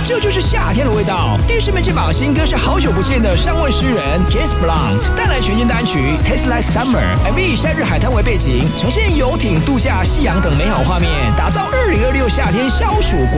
这就是夏天的味道。电视面肩膀新歌是好久不见的商务诗人 James Blunt 带来全新单曲 Tastes Like Summer，MV 以夏日海滩为背景，呈现游艇、度假、夕阳等美好画面，打造2026夏天消暑